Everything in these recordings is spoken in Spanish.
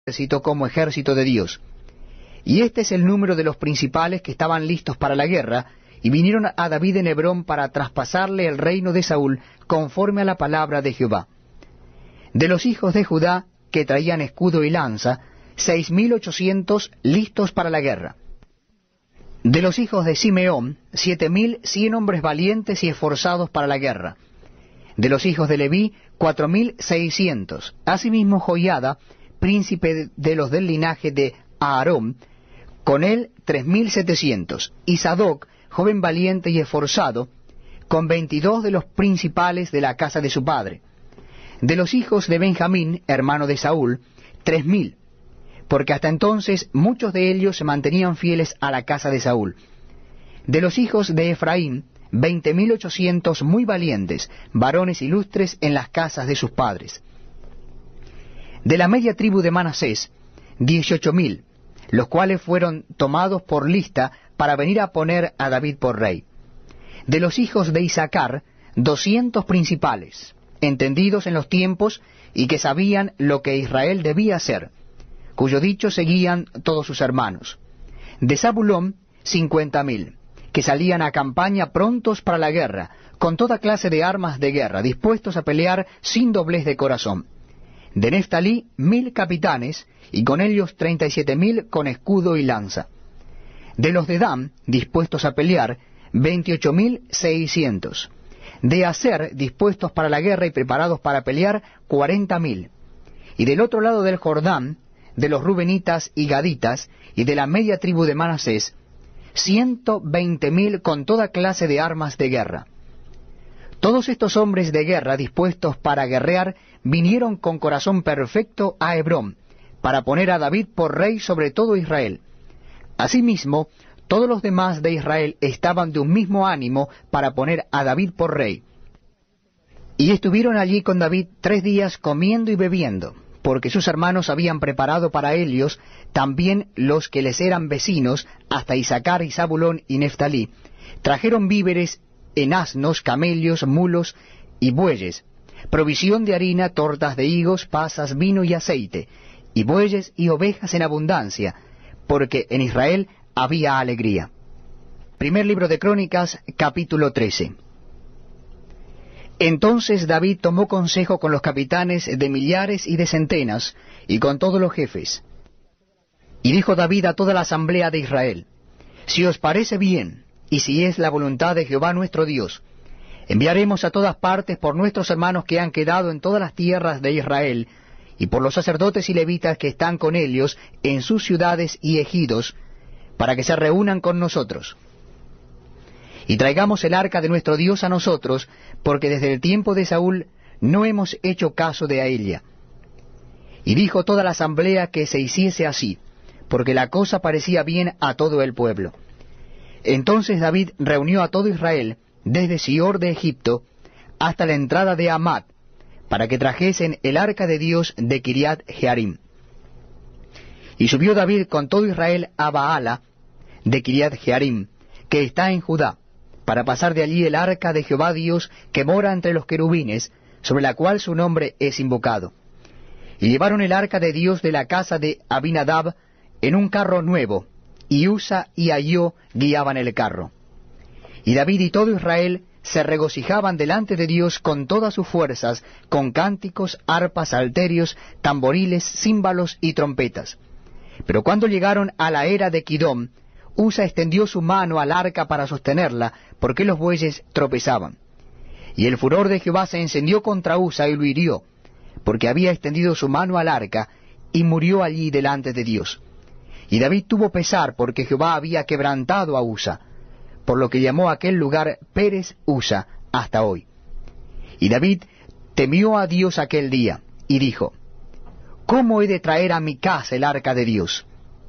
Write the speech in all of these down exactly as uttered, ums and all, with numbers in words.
ejército como ejército de Dios. Y este es el número de los principales que estaban listos para la guerra, y vinieron a David en Hebrón para traspasarle el reino de Saúl, conforme a la palabra de Jehová. De los hijos de Judá, que traían escudo y lanza, seis mil ochocientos listos para la guerra. De los hijos de Simeón, siete mil cien hombres valientes y esforzados para la guerra. De los hijos de Leví, cuatro mil seiscientos. Asimismo Joiada, príncipe de los del linaje de Aarón, con él tres mil setecientos. Y Sadoc, joven valiente y esforzado, con veintidós de los principales de la casa de su padre. De los hijos de Benjamín, hermano de Saúl, tres mil, porque hasta entonces muchos de ellos se mantenían fieles a la casa de Saúl. De los hijos de Efraín, veinte mil ochocientos muy valientes, varones ilustres en las casas de sus padres. De la media tribu de Manasés, dieciocho mil, los cuales fueron tomados por lista para venir a poner a David por rey. De los hijos de Isaacar, doscientos principales, entendidos en los tiempos y que sabían lo que Israel debía hacer, cuyo dicho seguían todos sus hermanos. De Zabulón, cincuenta mil, que salían a campaña prontos para la guerra, con toda clase de armas de guerra, dispuestos a pelear sin doblez de corazón. De Neftalí, mil capitanes, y con ellos treinta y siete mil con escudo y lanza. De los de Dan, dispuestos a pelear, veintiocho mil seiscientos. De Aser, dispuestos para la guerra y preparados para pelear, cuarenta mil. Y del otro lado del Jordán, de los Rubenitas y Gaditas, y de la media tribu de Manasés, ciento veinte mil con toda clase de armas de guerra. Todos estos hombres de guerra dispuestos para guerrear vinieron con corazón perfecto a Hebrón, para poner a David por rey sobre todo Israel. Asimismo, todos los demás de Israel estaban de un mismo ánimo para poner a David por rey. Y estuvieron allí con David tres días comiendo y bebiendo, porque sus hermanos habían preparado para ellos también los que les eran vecinos, hasta Isaacar y Zabulón y Neftalí. Trajeron víveres en asnos, camellos, mulos y bueyes, provisión de harina, tortas de higos, pasas, vino y aceite, y bueyes y ovejas en abundancia, porque en Israel había alegría. Primer libro de Crónicas, capítulo trece. Entonces David tomó consejo con los capitanes de millares y de centenas, y con todos los jefes. Y dijo David a toda la asamblea de Israel: Si os parece bien, y si es la voluntad de Jehová nuestro Dios, enviaremos a todas partes por nuestros hermanos que han quedado en todas las tierras de Israel, y por los sacerdotes y levitas que están con ellos en sus ciudades y ejidos, para que se reúnan con nosotros. Y traigamos el arca de nuestro Dios a nosotros, porque desde el tiempo de Saúl no hemos hecho caso de ella. Y dijo toda la asamblea que se hiciese así, porque la cosa parecía bien a todo el pueblo. Entonces David reunió a todo Israel, desde Sior de Egipto hasta la entrada de Hamat, para que trajesen el arca de Dios de Kiriat Jearim. Y subió David con todo Israel a Baala de Kiriat Jearim, que está en Judá, para pasar de allí el arca de Jehová Dios, que mora entre los querubines, sobre la cual su nombre es invocado. Y llevaron el arca de Dios de la casa de Abinadab en un carro nuevo, y Usa y Ahio guiaban el carro. Y David y todo Israel se regocijaban delante de Dios con todas sus fuerzas, con cánticos, arpas, salterios, tamboriles, címbalos y trompetas. Pero cuando llegaron a la era de Kidom, Usa extendió su mano al arca para sostenerla, porque los bueyes tropezaban. Y el furor de Jehová se encendió contra Usa y lo hirió, porque había extendido su mano al arca, y murió allí delante de Dios. Y David tuvo pesar, porque Jehová había quebrantado a Usa, por lo que llamó a aquel lugar Pérez Usa hasta hoy. Y David temió a Dios aquel día, y dijo: ¿Cómo he de traer a mi casa el arca de Dios?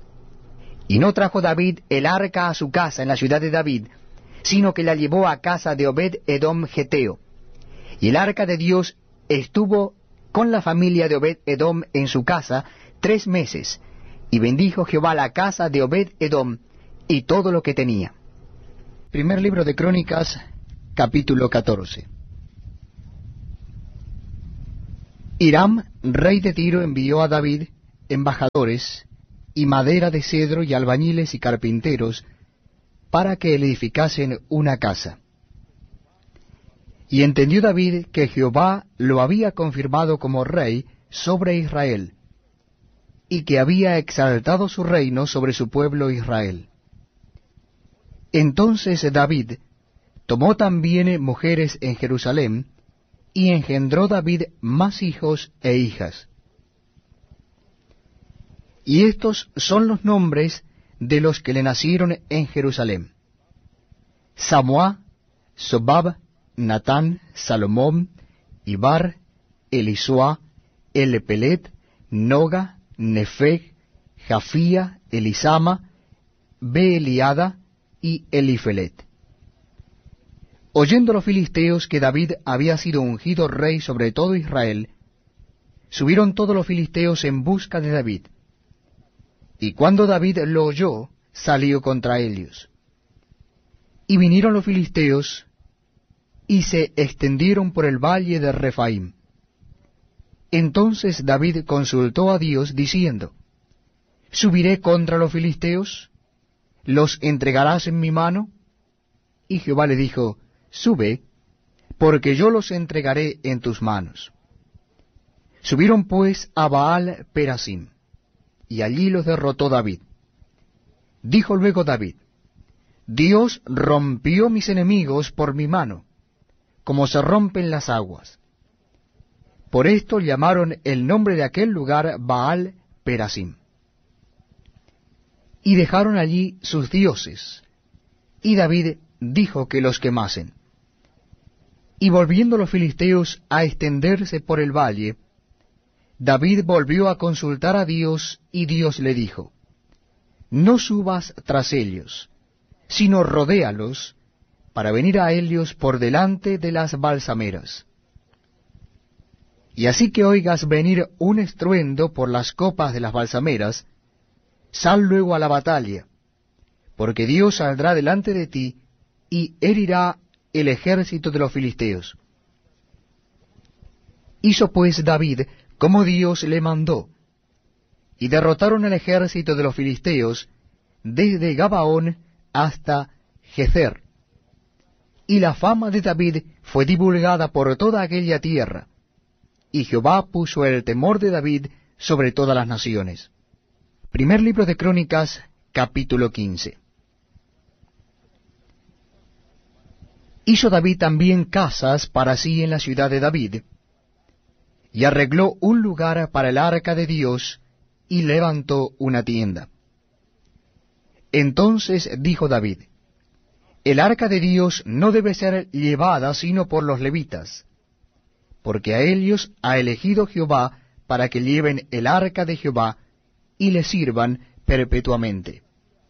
Y no trajo David el arca a su casa en la ciudad de David, sino que la llevó a casa de Obed-Edom Geteo. Y el arca de Dios estuvo con la familia de Obed-Edom en su casa tres meses, y bendijo Jehová la casa de Obed-Edom y todo lo que tenía. Primer libro de Crónicas, capítulo catorce. Hiram, rey de Tiro, envió a David embajadores, y madera de cedro, y albañiles y carpinteros, para que le edificasen una casa. Y entendió David que Jehová lo había confirmado como rey sobre Israel, y que había exaltado su reino sobre su pueblo Israel. Entonces David tomó también mujeres en Jerusalén, y engendró David más hijos e hijas. Y estos son los nombres de los que le nacieron en Jerusalén: Samuá, Sobab, Natán, Salomón, Ibar, Elisuá, Elepelet, Noga, Nefeg, Jafía, Elisama, Beeliada y Elifelet. Oyendo los filisteos que David había sido ungido rey sobre todo Israel, subieron todos los filisteos en busca de David. Y cuando David lo oyó, salió contra ellos. Y vinieron los filisteos, y se extendieron por el valle de Refaim. Entonces David consultó a Dios, diciendo: ¿Subiré contra los filisteos? ¿Los entregarás en mi mano? Y Jehová le dijo: Sube, porque yo los entregaré en tus manos. Subieron pues a Baal Perasim, y allí los derrotó David. Dijo luego David: Dios rompió mis enemigos por mi mano, como se rompen las aguas. Por esto llamaron el nombre de aquel lugar Baal Perasim. Y dejaron allí sus dioses, y David dijo que los quemasen. Y volviendo los filisteos a extenderse por el valle, David volvió a consultar a Dios, y Dios le dijo: No subas tras ellos, sino rodéalos, para venir a ellos por delante de las balsameras. Y así que oigas venir un estruendo por las copas de las balsameras, sal luego a la batalla, porque Dios saldrá delante de ti, y herirá el ejército de los filisteos. Hizo pues David como Dios le mandó, y derrotaron el ejército de los filisteos desde Gabaón hasta Gezer. Y la fama de David fue divulgada por toda aquella tierra, y Jehová puso el temor de David sobre todas las naciones. Primer libro de Crónicas, capítulo quince. Hizo David también casas para sí en la ciudad de David, y arregló un lugar para el arca de Dios, y levantó una tienda. Entonces dijo David: El arca de Dios no debe ser llevada sino por los levitas, porque a ellos ha elegido Jehová para que lleven el arca de Jehová, y le sirvan perpetuamente.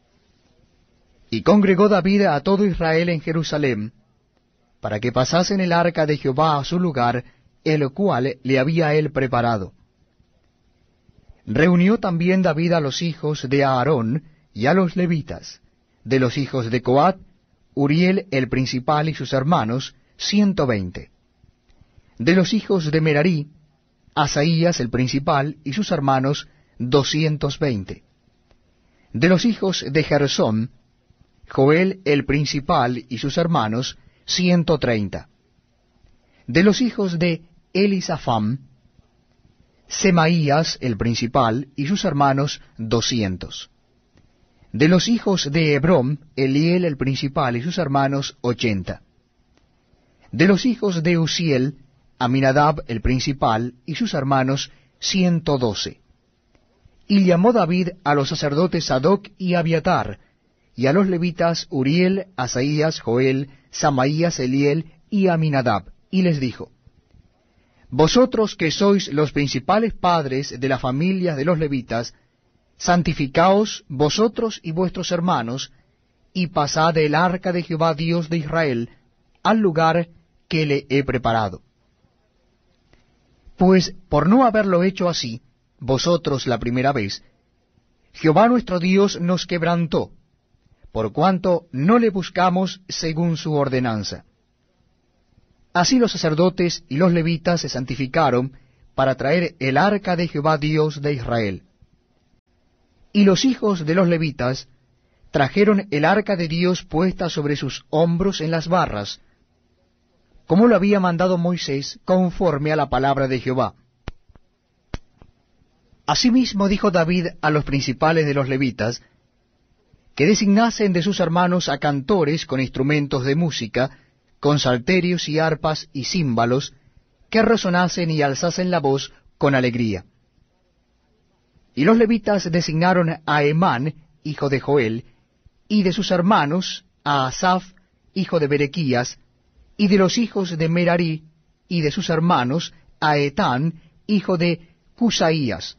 Y congregó David a todo Israel en Jerusalén, para que pasasen el arca de Jehová a su lugar, el cual le había él preparado. Reunió también David a los hijos de Aarón y a los levitas, de los hijos de Coat, Uriel el principal y sus hermanos, ciento veinte. De los hijos de Merarí, Asaías el principal y sus hermanos, doscientos veinte. De los hijos de Gersón, Joel el principal y sus hermanos, ciento treinta. De los hijos de Elisafam, Semaías el principal y sus hermanos, doscientos. De los hijos de Hebrón, Eliel el principal y sus hermanos, ochenta. De los hijos de Uziel, Aminadab el principal y sus hermanos, ciento doce. Y llamó David a los sacerdotes Sadoc y Abiatar, y a los levitas Uriel, Asaías, Joel, Samaías, Eliel y Aminadab, y les dijo: Vosotros que sois los principales padres de las familias de los levitas, santificaos vosotros y vuestros hermanos, y pasad el arca de Jehová Dios de Israel al lugar que le he preparado. Pues por no haberlo hecho así, vosotros la primera vez, Jehová nuestro Dios nos quebrantó, por cuanto no le buscamos según su ordenanza. Así los sacerdotes y los levitas se santificaron para traer el arca de Jehová Dios de Israel. Y los hijos de los levitas trajeron el arca de Dios puesta sobre sus hombros en las barras, como lo había mandado Moisés, conforme a la palabra de Jehová. Asimismo dijo David a los principales de los levitas, que designasen de sus hermanos a cantores con instrumentos de música, con salterios y arpas y címbalos, que resonasen y alzasen la voz con alegría. Y los levitas designaron a Emán, hijo de Joel, y de sus hermanos a Asaf, hijo de Berequías, y de los hijos de Merarí, y de sus hermanos a Etán, hijo de Cusaías.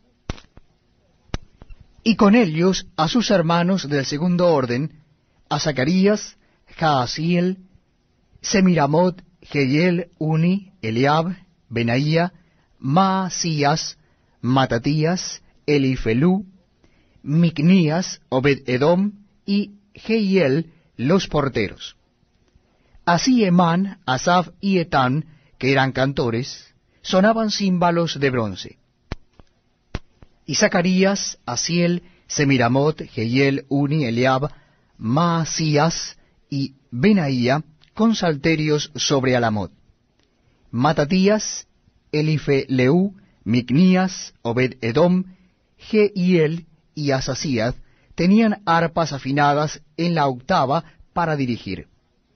Y con ellos a sus hermanos del segundo orden, a Zacarías, Jaasiel, Semiramot, Jehiel, Uni, Eliab, Benaía, Maasías, Matatías, Elifelú, Micnías, Obed-edom y Jehiel, los porteros. Así Emán, Asaf y Etán, que eran cantores, sonaban címbalos de bronce. Y Zacarías, Asiel, Semiramot, Jehiel, Uni, Eliab, Maasías y Benaía, con salterios sobre Alamot. Matatías, Elifeleu, Micnías, Obed-edom, Jehiel y Asasías tenían arpas afinadas en la octava para dirigir.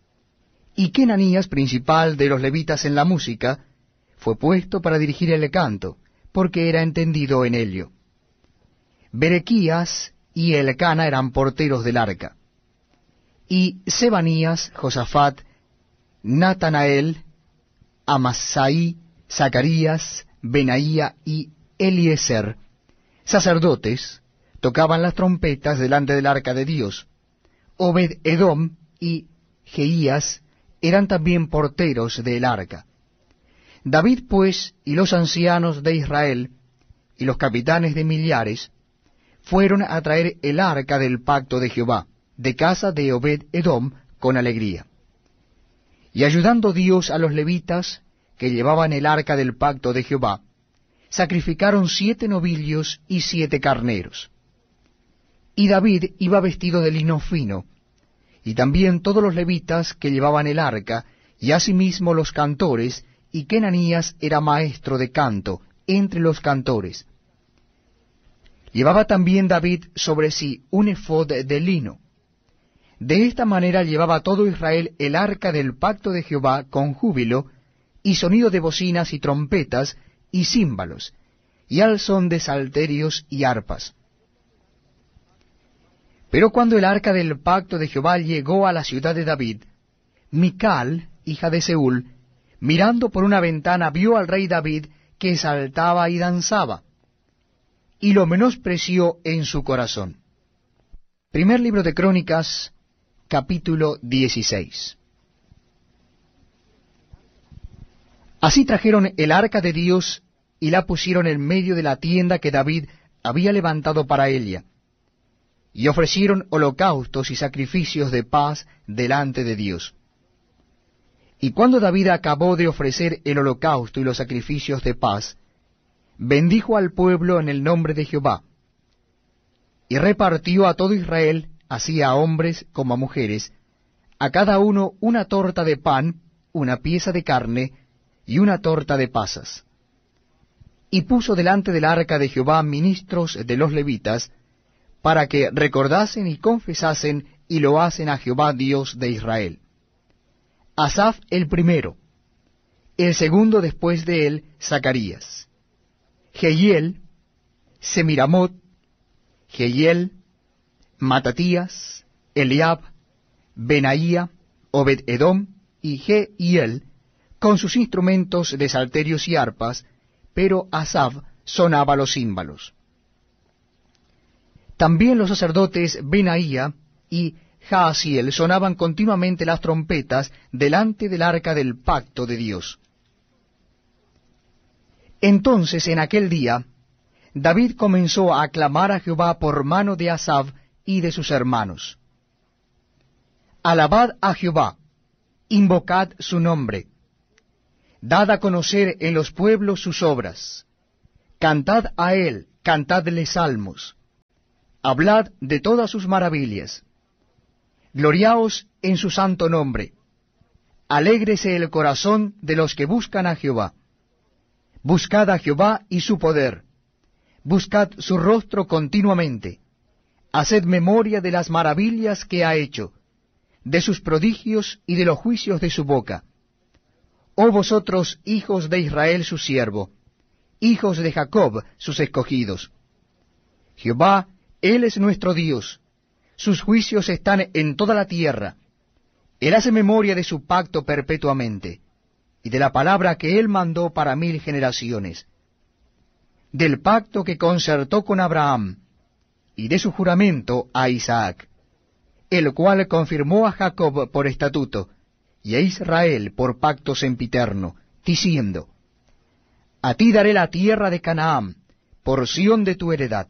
Y Kenanías, principal de los levitas en la música, fue puesto para dirigir el canto, porque era entendido en ello. Berequías y Elcana eran porteros del arca. Y Sebanías, Josafat, Natanael, Amasai, Zacarías, Benaía y Eliezer, sacerdotes, tocaban las trompetas delante del arca de Dios. Obed-edom y Jeías eran también porteros del arca. David, pues, y los ancianos de Israel, y los capitanes de millares, fueron a traer el arca del pacto de Jehová, de casa de Obed-edom, con alegría. Y ayudando Dios a los levitas, que llevaban el arca del pacto de Jehová, sacrificaron siete novillos y siete carneros. Y David iba vestido de lino fino, y también todos los levitas que llevaban el arca, y asimismo los cantores, y Kenanías era maestro de canto entre los cantores. Llevaba también David sobre sí un efod de lino. De esta manera llevaba todo Israel el arca del pacto de Jehová con júbilo, y sonido de bocinas y trompetas, y címbalos, y al son de salterios y arpas. Pero cuando el arca del pacto de Jehová llegó a la ciudad de David, Mical, hija de Seúl, mirando por una ventana, vio al rey David que saltaba y danzaba, y lo menospreció en su corazón. Primer libro de Crónicas, capítulo dieciséis. Así trajeron el arca de Dios y la pusieron en medio de la tienda que David había levantado para ella, y ofrecieron holocaustos y sacrificios de paz delante de Dios. Y cuando David acabó de ofrecer el holocausto y los sacrificios de paz, bendijo al pueblo en el nombre de Jehová, y repartió a todo Israel, así a hombres como a mujeres, a cada uno una torta de pan, una pieza de carne, y una torta de pasas. Y puso delante del arca de Jehová ministros de los levitas, para que recordasen y confesasen y lo hacen a Jehová Dios de Israel. Asaf el primero, el segundo después de él, Zacarías. Jehiel, Semiramot, Jehiel, Matatías, Eliab, Benaía, Obed-edom y Jehiel, con sus instrumentos de salterios y arpas, pero Asaf sonaba los címbalos. También los sacerdotes Benaía y Jaasiel sonaban continuamente las trompetas delante del arca del pacto de Dios. Entonces en aquel día David comenzó a aclamar a Jehová por mano de Asaf y de sus hermanos. Alabad a Jehová, invocad su nombre, dad a conocer en los pueblos sus obras, cantad a él, cantadle salmos, hablad de todas sus maravillas. Gloriaos en su santo nombre. Alégrese el corazón de los que buscan a Jehová. Buscad a Jehová y su poder. Buscad su rostro continuamente. Haced memoria de las maravillas que ha hecho, de sus prodigios y de los juicios de su boca. Oh vosotros, hijos de Israel su siervo, hijos de Jacob sus escogidos. Jehová, Él es nuestro Dios. Sus juicios están en toda la tierra. Él hace memoria de su pacto perpetuamente, y de la palabra que Él mandó para mil generaciones, del pacto que concertó con Abraham, y de su juramento a Isaac, el cual confirmó a Jacob por estatuto, y a Israel por pacto sempiterno, diciendo, a ti daré la tierra de Canaán, porción de tu heredad.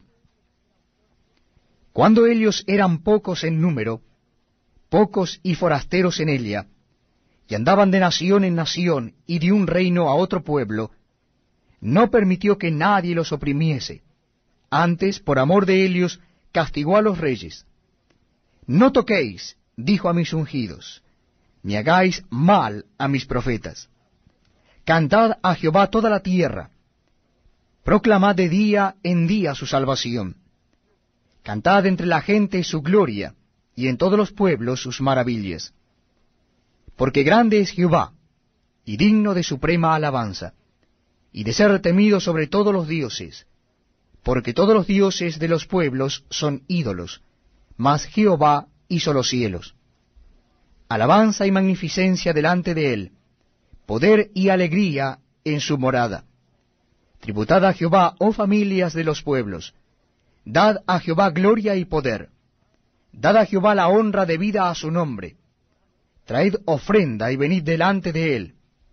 Cuando ellos eran pocos en número, pocos y forasteros en ella, y andaban de nación en nación y de un reino a otro pueblo, no permitió que nadie los oprimiese. Antes, por amor de ellos, castigó a los reyes. No toquéis, dijo a mis ungidos, ni hagáis mal a mis profetas. Cantad a Jehová toda la tierra, proclamad de día en día su salvación. Cantad entre la gente su gloria, y en todos los pueblos sus maravillas. Porque grande es Jehová, y digno de suprema alabanza, y de ser temido sobre todos los dioses, porque todos los dioses de los pueblos son ídolos, mas Jehová hizo los cielos. Alabanza y magnificencia delante de él, poder y alegría en su morada. Tributad a Jehová, oh familias de los pueblos, dad a Jehová gloria y poder. Dad a Jehová la honra debida a su nombre. Traed ofrenda y venid delante de él.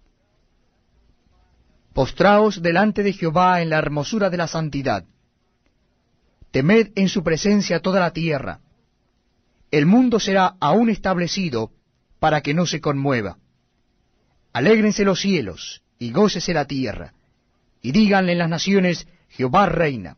Postraos delante de Jehová en la hermosura de la santidad. Temed en su presencia toda la tierra. El mundo será aún establecido para que no se conmueva. Alégrense los cielos y gócese la tierra, y díganle en las naciones, Jehová reina.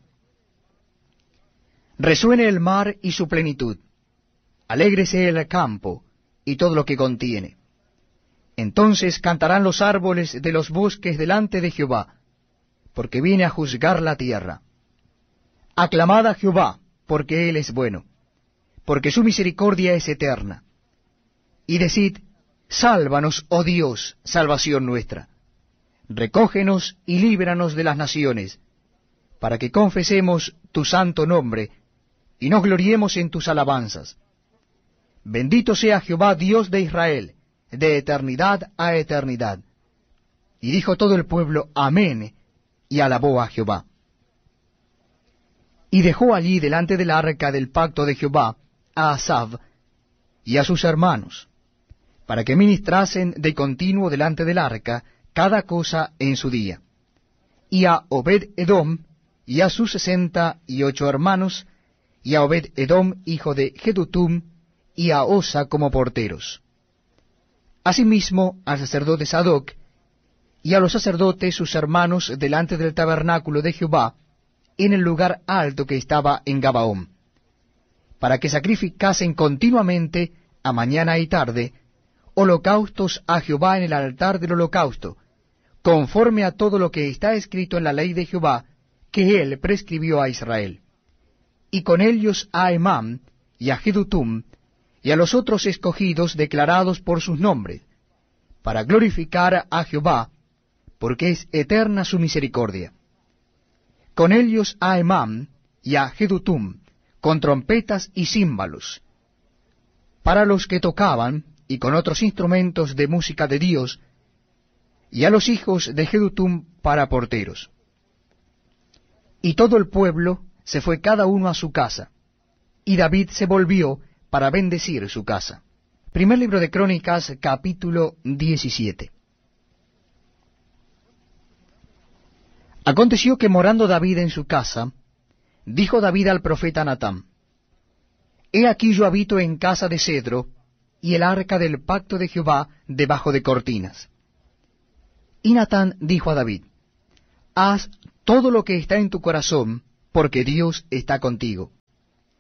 Resuene el mar y su plenitud. Alégrese el campo y todo lo que contiene. Entonces cantarán los árboles de los bosques delante de Jehová, porque viene a juzgar la tierra. Aclamad a Jehová, porque Él es bueno, porque su misericordia es eterna. Y decid, sálvanos, oh Dios, salvación nuestra. Recógenos y líbranos de las naciones, para que confesemos tu santo nombre, y nos gloriemos en tus alabanzas. Bendito sea Jehová, Dios de Israel, de eternidad a eternidad. Y dijo todo el pueblo, Amén, y alabó a Jehová. Y dejó allí delante del arca del pacto de Jehová a Asaf y a sus hermanos, para que ministrasen de continuo delante del arca cada cosa en su día. Y a Obed-Edom y a sus sesenta y ocho hermanos, y a Obed-Edom hijo de Jedutum, y a Osa como porteros. Asimismo al sacerdote Sadoc, y a los sacerdotes sus hermanos delante del tabernáculo de Jehová, en el lugar alto que estaba en Gabaón, para que sacrificasen continuamente, a mañana y tarde, holocaustos a Jehová en el altar del holocausto, conforme a todo lo que está escrito en la ley de Jehová, que él prescribió a Israel. Y con ellos a Emam y a Jedutum, y a los otros escogidos declarados por sus nombres, para glorificar a Jehová, porque es eterna su misericordia. Con ellos a Emam y a Jedutum, con trompetas y címbalos, para los que tocaban, y con otros instrumentos de música de Dios, y a los hijos de Jedutum para porteros. Y todo el pueblo se fue cada uno a su casa, y David se volvió para bendecir su casa. Primer libro de Crónicas, capítulo diecisiete. Aconteció que morando David en su casa, dijo David al profeta Natán, He aquí yo habito en casa de cedro, y el arca del pacto de Jehová debajo de cortinas. Y Natán dijo a David, Haz todo lo que está en tu corazón, porque Dios está contigo.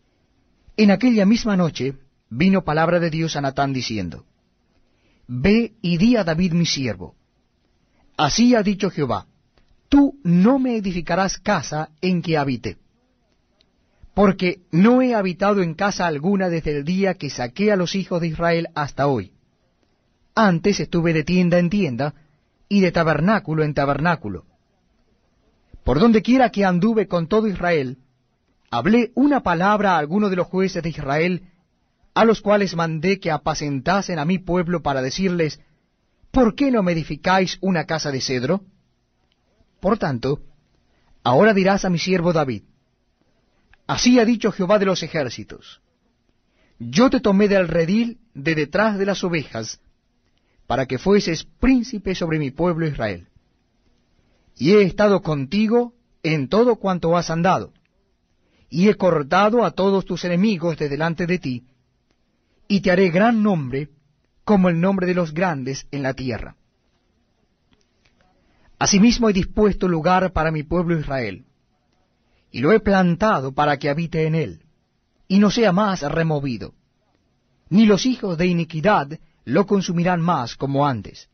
En aquella misma noche vino palabra de Dios a Natán diciendo, Ve y di a David mi siervo, así ha dicho Jehová, tú no me edificarás casa en que habite, porque no he habitado en casa alguna desde el día que saqué a los hijos de Israel hasta hoy. Antes estuve de tienda en tienda, y de tabernáculo en tabernáculo. Por donde quiera que anduve con todo Israel, hablé una palabra a alguno de los jueces de Israel, a los cuales mandé que apacentasen a mi pueblo para decirles, ¿por qué no me edificáis una casa de cedro? Por tanto, ahora dirás a mi siervo David, así ha dicho Jehová de los ejércitos, yo te tomé del redil de detrás de las ovejas, para que fueses príncipe sobre mi pueblo Israel. Y he estado contigo en todo cuanto has andado, y he cortado a todos tus enemigos de delante de ti, y te haré gran nombre, como el nombre de los grandes en la tierra. Asimismo he dispuesto lugar para mi pueblo Israel, y lo he plantado para que habite en él, y no sea más removido, ni los hijos de iniquidad lo consumirán más como antes.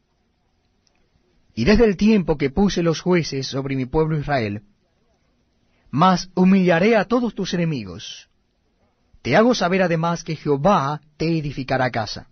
Y desde el tiempo que puse los jueces sobre mi pueblo Israel, mas humillaré a todos tus enemigos. Te hago saber además que Jehová te edificará casa.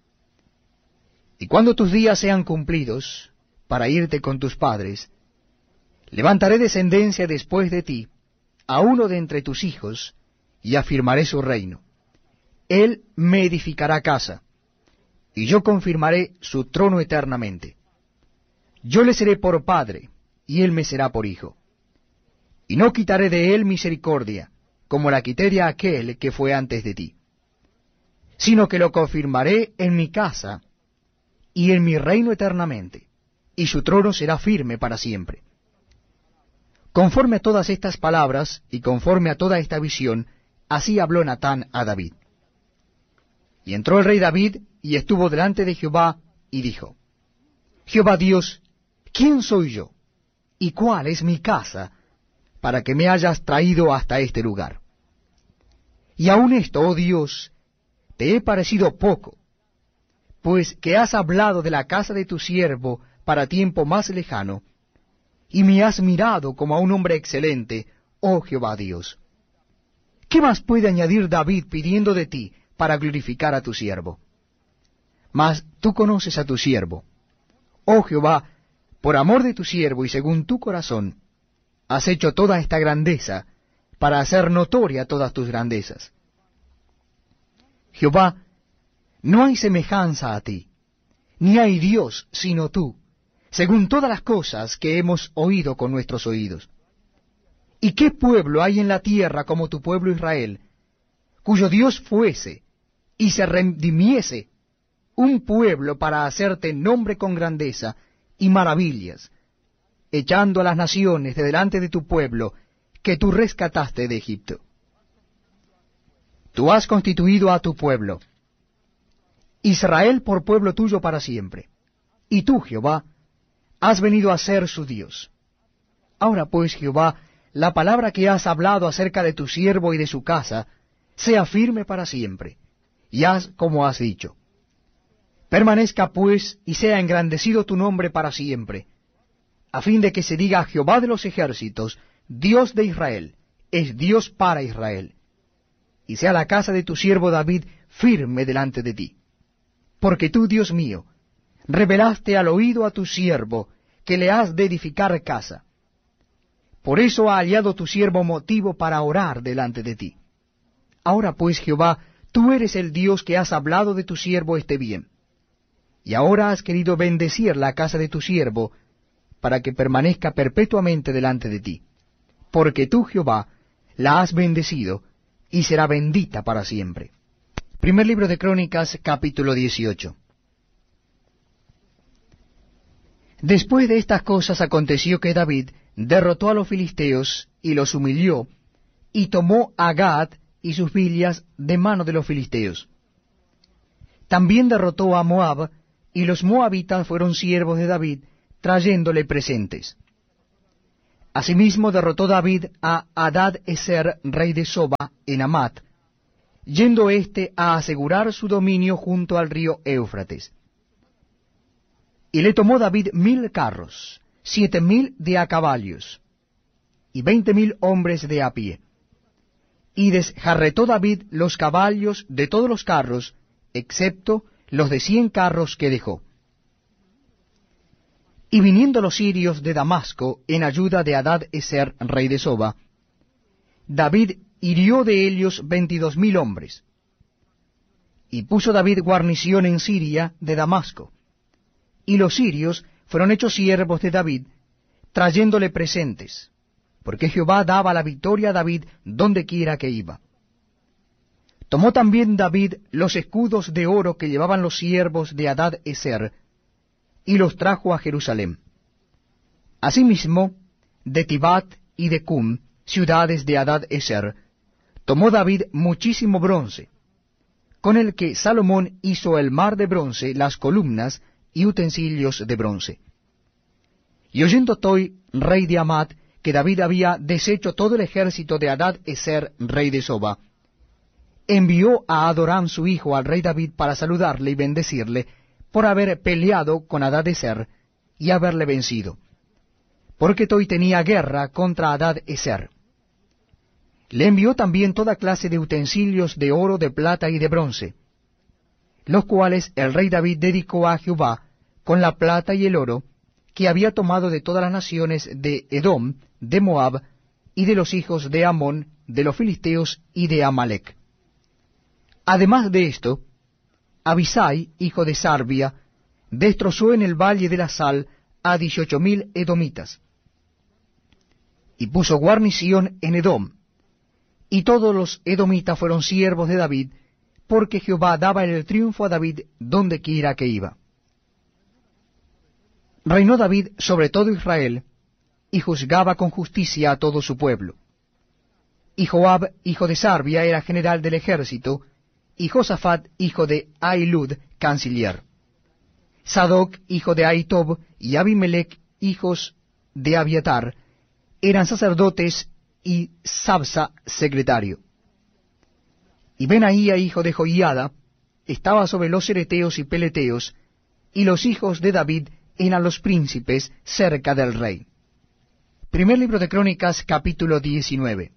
Y cuando tus días sean cumplidos, para irte con tus padres, levantaré descendencia después de ti, a uno de entre tus hijos, y afirmaré su reino. Él me edificará casa, y yo confirmaré su trono eternamente. Yo le seré por padre, y él me será por hijo. Y no quitaré de él misericordia, como la quité de aquel que fue antes de ti, sino que lo confirmaré en mi casa, y en mi reino eternamente, y su trono será firme para siempre. Conforme a todas estas palabras, y conforme a toda esta visión, así habló Natán a David. Y entró el rey David, y estuvo delante de Jehová, y dijo, Jehová Dios, ¿quién soy yo? ¿Y cuál es mi casa, para que me hayas traído hasta este lugar? Y aun esto, oh Dios, te he parecido poco, pues que has hablado de la casa de tu siervo para tiempo más lejano, y me has mirado como a un hombre excelente, oh Jehová Dios. ¿Qué más puede añadir David pidiendo de ti para glorificar a tu siervo? Mas tú conoces a tu siervo. Oh Jehová, por amor de tu siervo y según tu corazón, has hecho toda esta grandeza, para hacer notoria todas tus grandezas. Jehová, no hay semejanza a ti, ni hay Dios sino tú, según todas las cosas que hemos oído con nuestros oídos. ¿Y qué pueblo hay en la tierra como tu pueblo Israel, cuyo Dios fuese y se redimiese, un pueblo para hacerte nombre con grandeza y maravillas, echando a las naciones de delante de tu pueblo, que tú rescataste de Egipto? Tú has constituido a tu pueblo, Israel por pueblo tuyo para siempre, y tú, Jehová, has venido a ser su Dios. Ahora pues, Jehová, la palabra que has hablado acerca de tu siervo y de su casa, sea firme para siempre, y haz como has dicho. Permanezca pues y sea engrandecido tu nombre para siempre, a fin de que se diga Jehová de los ejércitos, Dios de Israel, es Dios para Israel, y sea la casa de tu siervo David firme delante de ti. Porque tú, Dios mío, revelaste al oído a tu siervo que le has de edificar casa. Por eso ha hallado tu siervo motivo para orar delante de ti. Ahora pues, Jehová, tú eres el Dios que has hablado de tu siervo este bien. Y ahora has querido bendecir la casa de tu siervo, para que permanezca perpetuamente delante de ti. Porque tú, Jehová, la has bendecido, y será bendita para siempre. Primer libro de Crónicas, capítulo dieciocho. Después de estas cosas aconteció que David derrotó a los filisteos, y los humilló, y tomó a Gad y sus villas de mano de los filisteos. También derrotó a Moab, y los moabitas fueron siervos de David, trayéndole presentes. Asimismo derrotó David a Hadad-ezer, rey de Soba, en Amat, yendo éste a asegurar su dominio junto al río Éufrates. Y le tomó David mil carros, siete mil de a caballos, y veinte mil hombres de a pie. Y desjarretó David los caballos de todos los carros, excepto los de cien carros que dejó. Y viniendo los sirios de Damasco en ayuda de Hadad-ezer, rey de Soba, David hirió de ellos veintidós mil hombres. Y puso David guarnición en Siria de Damasco. Y los sirios fueron hechos siervos de David, trayéndole presentes, porque Jehová daba la victoria a David donde quiera que iba. Tomó también David los escudos de oro que llevaban los siervos de Hadad-ezer, y los trajo a Jerusalén. Asimismo, de Tibat y de Cum, ciudades de Hadad-ezer, tomó David muchísimo bronce, con el que Salomón hizo el mar de bronce, las columnas y utensilios de bronce. Y oyendo Toi, rey de Amat, que David había deshecho todo el ejército de Hadad-ezer, rey de Soba, envió a Adoram su hijo al rey David para saludarle y bendecirle por haber peleado con Hadad-ezer y haberle vencido, porque Toi tenía guerra contra Hadad-ezer. Le envió también toda clase de utensilios de oro, de plata y de bronce, los cuales el rey David dedicó a Jehová con la plata y el oro que había tomado de todas las naciones de Edom, de Moab, y de los hijos de Amón, de los filisteos y de Amalec. Además de esto, Abisai, hijo de Sarbia, destrozó en el valle de la Sal a dieciocho mil edomitas, y puso guarnición en Edom, y todos los edomitas fueron siervos de David, porque Jehová daba el triunfo a David donde quiera que iba. Reinó David sobre todo Israel, y juzgaba con justicia a todo su pueblo. Y Joab, hijo de Sarbia, era general del ejército, y Josafat, hijo de Ahilud, canciller. Sadoc, hijo de Ahitob, y Abimelech, hijos de Abiatar, eran sacerdotes, y Sabsa, secretario. Y Benaía, hijo de Joiada, estaba sobre los cereteos y peleteos, y los hijos de David eran los príncipes cerca del rey. Primer libro de Crónicas, capítulo diecinueve.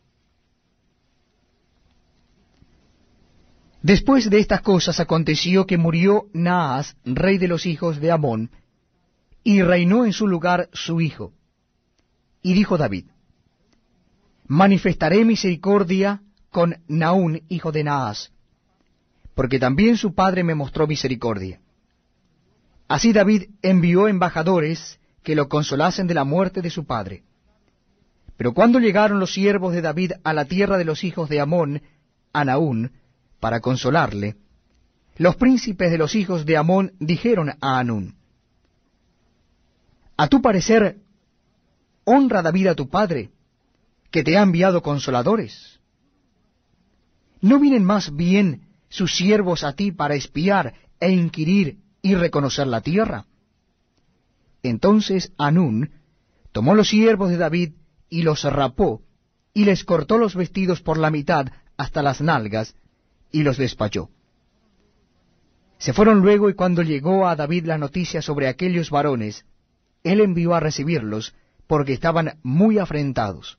Después de estas cosas aconteció que murió Naas, rey de los hijos de Amón, y reinó en su lugar su hijo. Y dijo David: manifestaré misericordia con Naún, hijo de Naas, porque también su padre me mostró misericordia. Así David envió embajadores que lo consolasen de la muerte de su padre. Pero cuando llegaron los siervos de David a la tierra de los hijos de Amón, a Naún, para consolarle, los príncipes de los hijos de Amón dijeron a Anún: a tu parecer, honra David a tu padre, que te ha enviado consoladores. ¿No vienen más bien sus siervos a ti para espiar e inquirir y reconocer la tierra? Entonces Anún tomó los siervos de David y los rapó, y les cortó los vestidos por la mitad hasta las nalgas, y los despachó. Se fueron luego, y cuando llegó a David la noticia sobre aquellos varones, él envió a recibirlos, porque estaban muy afrentados.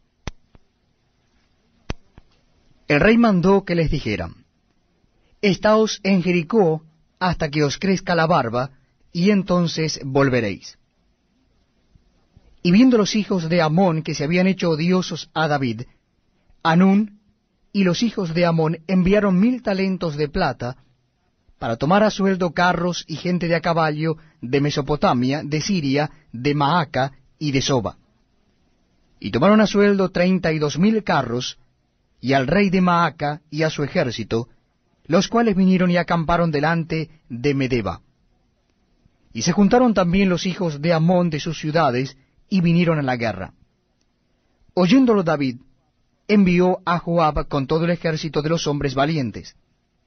El rey mandó que les dijeran: estaos en Jericó hasta que os crezca la barba, y entonces volveréis. Y viendo los hijos de Amón que se habían hecho odiosos a David, Anún y los hijos de Amón enviaron mil talentos de plata para tomar a sueldo carros y gente de a caballo de Mesopotamia, de Siria, de Maaca y de Soba. Y tomaron a sueldo treinta y dos mil carros, y al rey de Maaca y a su ejército, los cuales vinieron y acamparon delante de Medeba. Y se juntaron también los hijos de Amón de sus ciudades, y vinieron a la guerra. Oyéndolo David, envió a Joab con todo el ejército de los hombres valientes.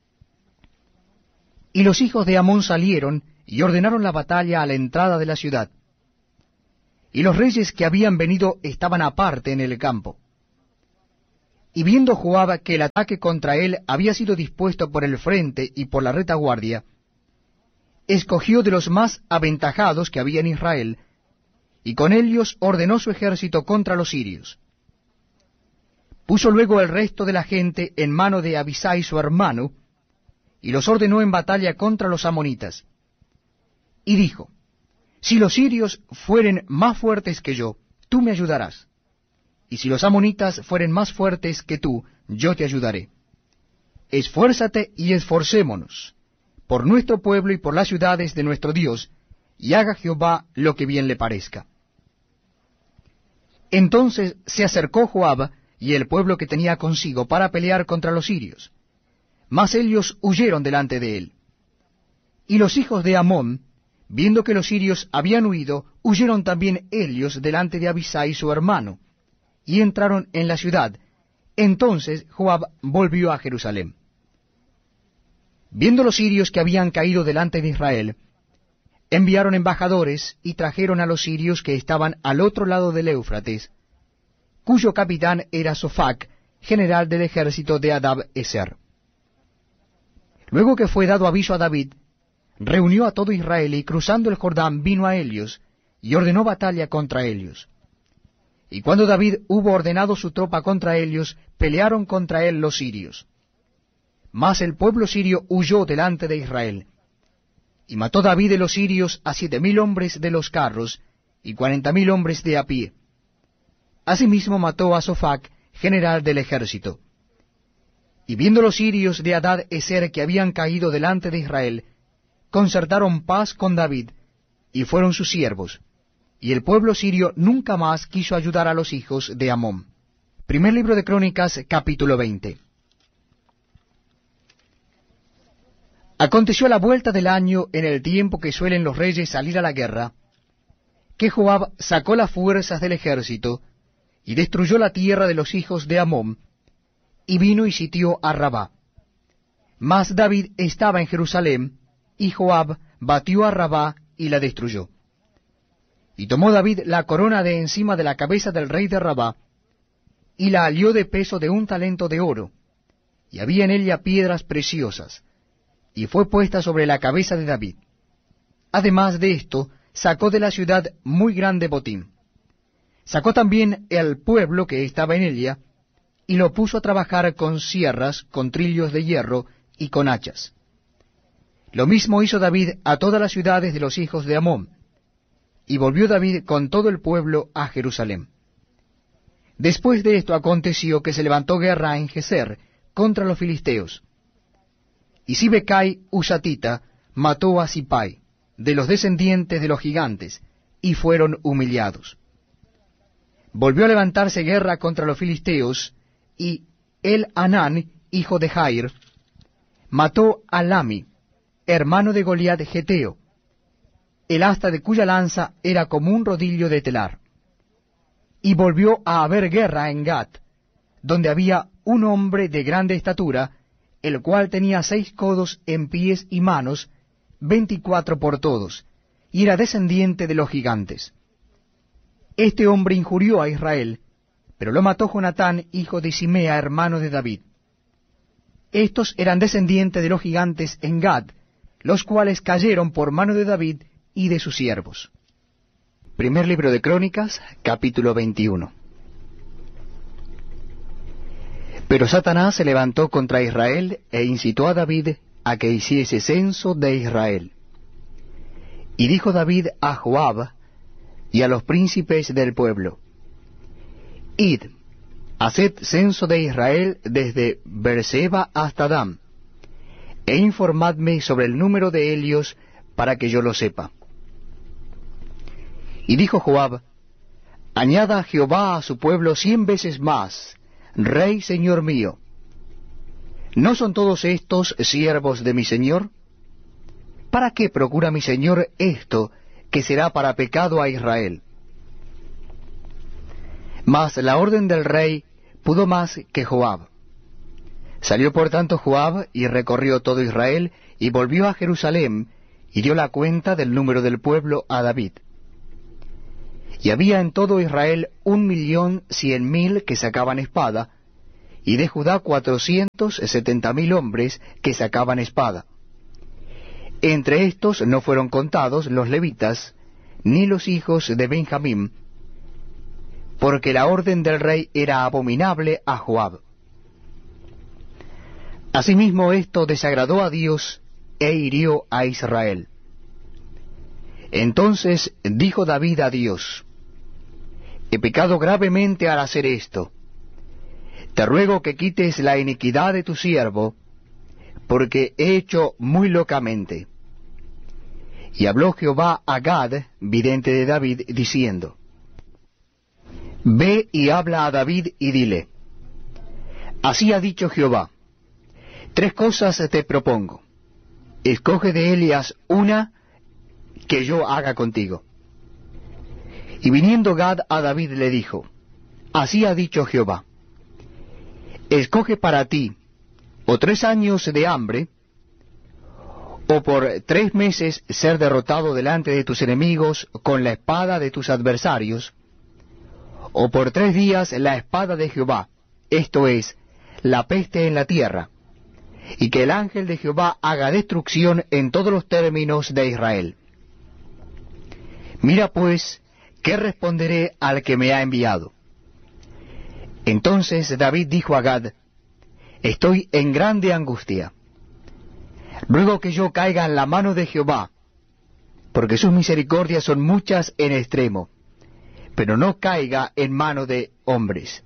Y los hijos de Amón salieron, y ordenaron la batalla a la entrada de la ciudad. Y los reyes que habían venido estaban aparte en el campo. Y viendo Joab que el ataque contra él había sido dispuesto por el frente y por la retaguardia, escogió de los más aventajados que había en Israel, y con ellos ordenó su ejército contra los sirios. Puso luego el resto de la gente en mano de Abisai su hermano, y los ordenó en batalla contra los amonitas. Y dijo, si los sirios fueren más fuertes que yo, tú me ayudarás. Y si los amonitas fueren más fuertes que tú, yo te ayudaré. Esfuérzate y esforcémonos por nuestro pueblo y por las ciudades de nuestro Dios, y haga Jehová lo que bien le parezca. Entonces se acercó Joab y el pueblo que tenía consigo para pelear contra los sirios, mas ellos huyeron delante de él. Y los hijos de Amón, viendo que los sirios habían huido, huyeron también ellos delante de Abisai su hermano, y entraron en la ciudad. Entonces Joab volvió a Jerusalén. Viendo los sirios que habían caído delante de Israel, enviaron embajadores y trajeron a los sirios que estaban al otro lado del Éufrates, cuyo capitán era Sofac, general del ejército de Adab-eser. Luego que fue dado aviso a David, reunió a todo Israel y cruzando el Jordán vino a ellos y ordenó batalla contra ellos. Y cuando David hubo ordenado su tropa contra ellos, pelearon contra él los sirios. Mas el pueblo sirio huyó delante de Israel. Y mató David de los sirios a siete mil hombres de los carros, y cuarenta mil hombres de a pie. Asimismo mató a Sofac, general del ejército. Y viendo los sirios de Hadad-eser que habían caído delante de Israel, concertaron paz con David, y fueron sus siervos. Y el pueblo sirio nunca más quiso ayudar a los hijos de Amón. Primer libro de Crónicas, capítulo veinte. Aconteció a la vuelta del año, en el tiempo que suelen los reyes salir a la guerra, que Joab sacó las fuerzas del ejército, y destruyó la tierra de los hijos de Amón, y vino y sitió a Rabá. Mas David estaba en Jerusalén, y Joab batió a Rabá y la destruyó. Y tomó David la corona de encima de la cabeza del rey de Rabá, y la alió de peso de un talento de oro, y había en ella piedras preciosas, y fue puesta sobre la cabeza de David. Además de esto, sacó de la ciudad muy grande botín. Sacó también el pueblo que estaba en ella, y lo puso a trabajar con sierras, con trillos de hierro y con hachas. Lo mismo hizo David a todas las ciudades de los hijos de Amón, y volvió David con todo el pueblo a Jerusalén. Después de esto aconteció que se levantó guerra en Geser contra los filisteos. Y Sibecai Husatita mató a Sipai, de los descendientes de los gigantes, y fueron humillados. Volvió a levantarse guerra contra los filisteos, y el Anán, hijo de Jair, mató a Lami, hermano de Goliat Geteo, el asta de cuya lanza era como un rodillo de telar. Y volvió a haber guerra en Gat, donde había un hombre de grande estatura, el cual tenía seis codos en pies y manos, veinticuatro por todos, y era descendiente de los gigantes. Este hombre injurió a Israel, pero lo mató Jonatán, hijo de Simea, hermano de David. Estos eran descendientes de los gigantes en Gad, los cuales cayeron por mano de David y de sus siervos. Primer libro de Crónicas, capítulo veintiuno. Pero Satanás se levantó contra Israel e incitó a David a que hiciese censo de Israel. Y dijo David a Joab y a los príncipes del pueblo: Id, haced censo de Israel desde Beerseba hasta Dan, e informadme sobre el número de ellos para que yo lo sepa. Y dijo Joab: Añada Jehová a su pueblo cien veces más, Rey Señor mío. ¿No son todos estos siervos de mi Señor? ¿Para qué procura mi Señor esto, que será para pecado a Israel? Mas la orden del rey pudo más que Joab. Salió por tanto Joab y recorrió todo Israel, y volvió a Jerusalén, y dio la cuenta del número del pueblo a David. Y había en todo Israel un millón cien mil que sacaban espada, y de Judá cuatrocientos setenta mil hombres que sacaban espada. Entre estos no fueron contados los levitas, ni los hijos de Benjamín, porque la orden del rey era abominable a Joab. Asimismo esto desagradó a Dios e hirió a Israel. Entonces dijo David a Dios: he pecado gravemente al hacer esto. Te ruego que quites la iniquidad de tu siervo, porque he hecho muy locamente. Y habló Jehová a Gad, vidente de David, diciendo: Ve y habla a David y dile: así ha dicho Jehová, tres cosas te propongo, escoge de ellas una que yo haga contigo. Y viniendo Gad a David le dijo: así ha dicho Jehová, escoge para ti o tres años de hambre, o por tres meses ser derrotado delante de tus enemigos con la espada de tus adversarios, o por tres días la espada de Jehová, esto es, la peste en la tierra, y que el ángel de Jehová haga destrucción en todos los términos de Israel. Mira pues, ¿qué responderé al que me ha enviado? Entonces David dijo a Gad: estoy en grande angustia. Ruego que yo caiga en la mano de Jehová, porque sus misericordias son muchas en extremo, pero no caiga en mano de hombres.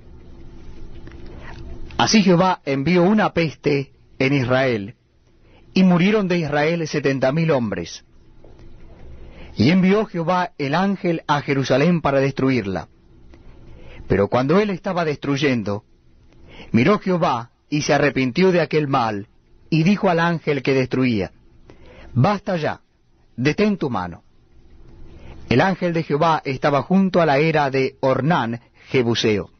Así Jehová envió una peste en Israel, y murieron de Israel setenta mil hombres. Y envió Jehová el ángel a Jerusalén para destruirla. Pero cuando él estaba destruyendo, miró Jehová y se arrepintió de aquel mal, y dijo al ángel que destruía: basta ya, detén tu mano. El ángel de Jehová estaba junto a la era de Ornán Jebuseo.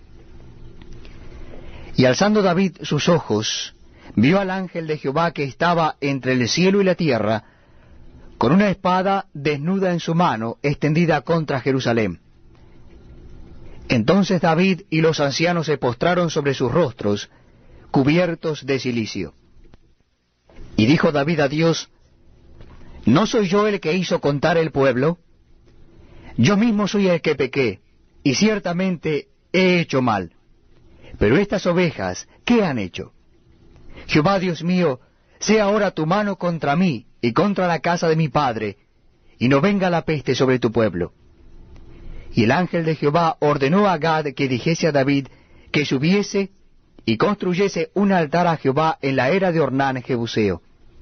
Y alzando David sus ojos, vio al ángel de Jehová que estaba entre el cielo y la tierra, con una espada desnuda en su mano, extendida contra Jerusalén. Entonces David y los ancianos se postraron sobre sus rostros, cubiertos de cilicio. Y dijo David a Dios: ¿no soy yo el que hizo contar el pueblo? Yo mismo soy el que pequé, y ciertamente he hecho mal. Pero estas ovejas, ¿qué han hecho? Jehová Dios mío, sea ahora tu mano contra mí y contra la casa de mi padre, y no venga la peste sobre tu pueblo. Y el ángel de Jehová ordenó a Gad que dijese a David que subiese y construyese un altar a Jehová en la era de Ornán Jebuseo.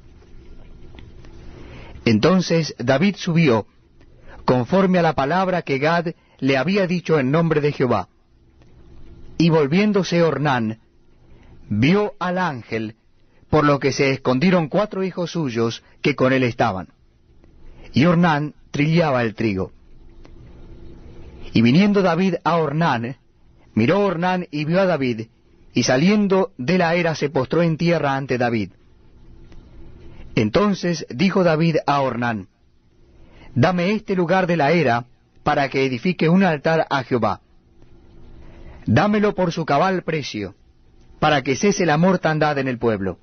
Entonces David subió, conforme a la palabra que Gad le había dicho en nombre de Jehová. Y volviéndose Ornán, vio al ángel, por lo que se escondieron cuatro hijos suyos que con él estaban. Y Ornán trillaba el trigo. Y viniendo David a Ornán, miró Ornán y vio a David, y saliendo de la era se postró en tierra ante David. Entonces dijo David a Ornán: dame este lugar de la era, para que edifique un altar a Jehová. Dámelo por su cabal precio, para que cese la mortandad en el pueblo.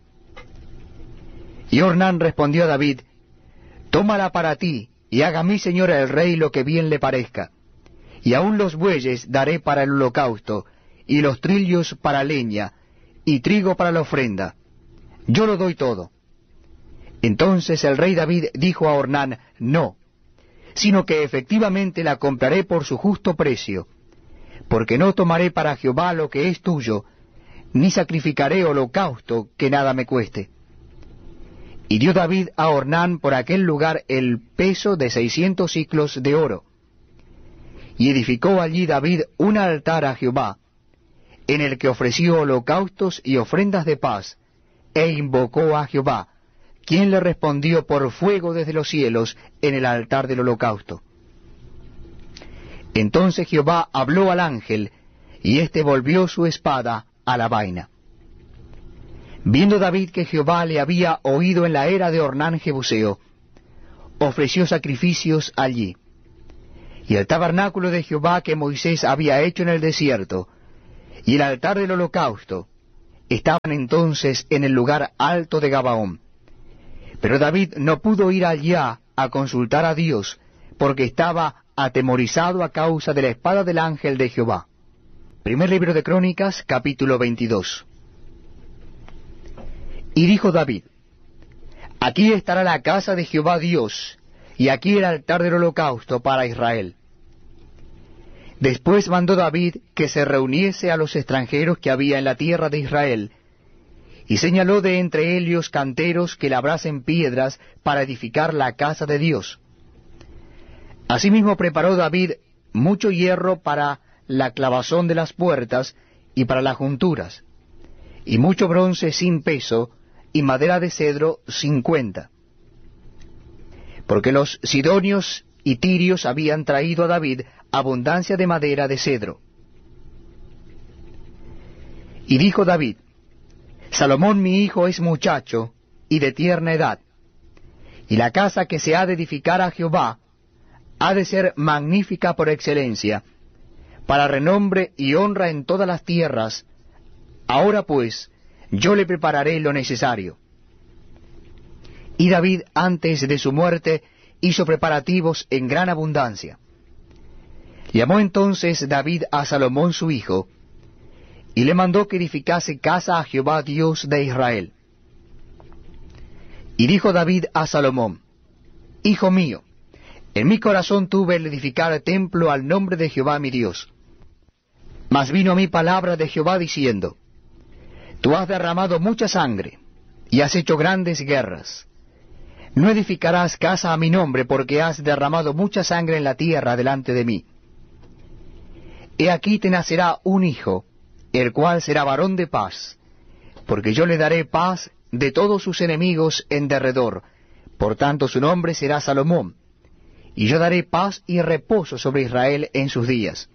Y Ornán respondió a David: tómala para ti, y haga mi señor el rey lo que bien le parezca. Y aun los bueyes daré para el holocausto, y los trillos para leña, y trigo para la ofrenda. Yo lo doy todo. Entonces el rey David dijo a Ornán: no, sino que efectivamente la compraré por su justo precio, porque no tomaré para Jehová lo que es tuyo, ni sacrificaré holocausto que nada me cueste. Y dio David a Ornán por aquel lugar el peso de seiscientos siclos de oro. Y edificó allí David un altar a Jehová, en el que ofreció holocaustos y ofrendas de paz, e invocó a Jehová, quien le respondió por fuego desde los cielos en el altar del holocausto. Entonces Jehová habló al ángel, y éste volvió su espada a la vaina. Viendo David que Jehová le había oído en la era de Ornán Jebuseo, ofreció sacrificios allí. Y el tabernáculo de Jehová que Moisés había hecho en el desierto, y el altar del holocausto estaban entonces en el lugar alto de Gabaón. Pero David no pudo ir allá a consultar a Dios, porque estaba atemorizado a causa de la espada del ángel de Jehová. Primer libro de Crónicas, capítulo veintidós. Y dijo David: Aquí estará la casa de Jehová Dios, y aquí el altar del holocausto para Israel. Después mandó David que se reuniese a los extranjeros que había en la tierra de Israel, y señaló de entre ellos canteros que labrasen piedras para edificar la casa de Dios. Asimismo preparó David mucho hierro para la clavazón de las puertas y para las junturas, y mucho bronce sin peso, y madera de cedro sin cuenta. Porque los sidonios y tirios habían traído a David abundancia de madera de cedro. Y dijo David: Salomón mi hijo es muchacho y de tierna edad, y la casa que se ha de edificar a Jehová ha de ser magnífica por excelencia, para renombre y honra en todas las tierras. Ahora pues, yo le prepararé lo necesario. Y David, antes de su muerte, hizo preparativos en gran abundancia. Llamó entonces David a Salomón su hijo, y le mandó que edificase casa a Jehová Dios de Israel. Y dijo David a Salomón: Hijo mío, en mi corazón tuve el edificar templo al nombre de Jehová mi Dios. Mas vino a mí palabra de Jehová diciendo: Tú has derramado mucha sangre, y has hecho grandes guerras. No edificarás casa a mi nombre, porque has derramado mucha sangre en la tierra delante de mí. He aquí te nacerá un hijo, el cual será varón de paz, porque yo le daré paz de todos sus enemigos en derredor, por tanto su nombre será Salomón, y yo daré paz y reposo sobre Israel en sus días.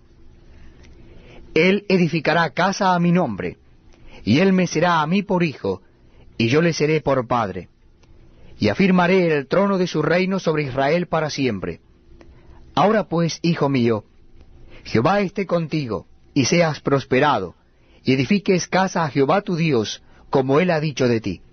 Él edificará casa a mi nombre, y él me será a mí por hijo, y yo le seré por padre. Y afirmaré el trono de su reino sobre Israel para siempre. Ahora pues, hijo mío, Jehová esté contigo, y seas prosperado, y edifiques casa a Jehová tu Dios, como él ha dicho de ti.